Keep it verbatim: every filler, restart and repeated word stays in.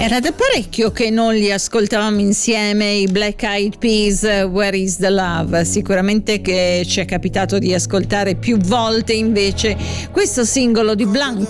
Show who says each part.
Speaker 1: Era da parecchio che non li ascoltavamo insieme, i Black Eyed Peas, Where is the Love? Sicuramente che ci è capitato di ascoltare più volte invece questo singolo di Blanco